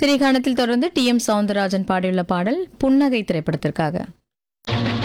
திரைக்காணத்தில் தொடர்ந்து D M Soundararajan பாடியுள்ள பாடல் புன்னகை திரைப்படத்திற்காக.